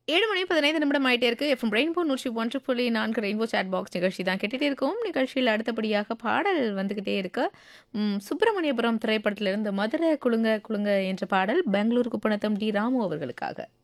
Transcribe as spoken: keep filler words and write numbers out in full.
ஏழு மணி பதினைந்து நிமிடம் ஆயிட்டே இருக்கு. எஃப்எம் ரெயின்போ நூற்றி ஒன்று புள்ளி நான்கு ரெயின்போ சாட் பாக்ஸ் நிகழ்ச்சி தான் கேட்டுட்டே இருக்கோம். நிகழ்ச்சியில் அடுத்தபடியாக பாடல் வந்துகிட்டே இருக்கு. ம் சுப்பிரமணியபுரம் திரைப்படத்திலிருந்து மதுர குலுங்க குலுங்க என்ற பாடல் பெங்களூர் குப்பநத்தம் டி. ராமு அவர்களுக்காக.